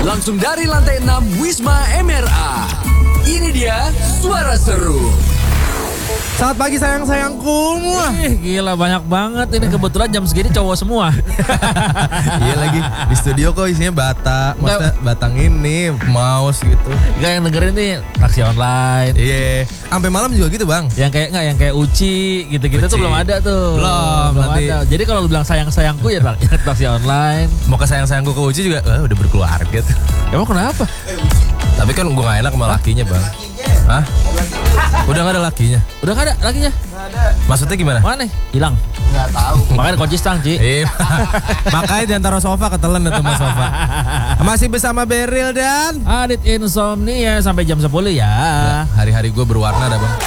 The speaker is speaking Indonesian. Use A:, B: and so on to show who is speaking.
A: Langsung dari lantai 6 Wisma MRA. Ini dia Suara Seru.
B: Selamat pagi sayang-sayangku.
C: Gila banyak banget ini, kebetulan jam segini cowok semua.
B: Iya lagi di studio kok isinya bata. Maksudnya batang ini mouse gitu.
C: Gak yang dengerin nih taksi online.
B: Iya. Sampai malam juga gitu bang.
C: Yang kayak Uci gitu-gitu tuh
B: Uci.
C: belum ada tuh.
B: Belum, nanti.
C: ada. Jadi kalau lu bilang sayang-sayangku ya taksi online.
B: Mau ke sayang-sayangku ke Uci juga udah berkeluarga tuh.
C: Emang kenapa?
B: Tapi kan gue gak enak sama lakinya bang. Hah? Udah gak ada lakinya?
C: Udah gak ada lakinya?
B: Maksudnya gimana?
C: Mana? Hilang.
D: Nggak tahu.
C: Makanya kunci stang, Ci.
B: Iya. Makanya di antara sofa ketelan itu mas sofa. Masih bersama Beril dan
C: Adit Insomnia sampai jam 10 ya.
B: hari-hari gue berwarna dah bang.